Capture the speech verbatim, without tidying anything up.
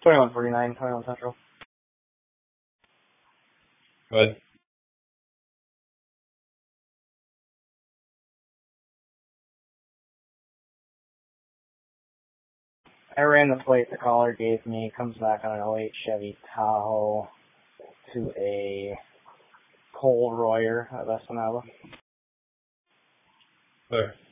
twenty-one forty-nine, twenty-one Central. Go ahead. I ran the plate the caller gave me. Comes back on an oh eight Chevy Tahoe to a Cole Royer of Escanaba. There.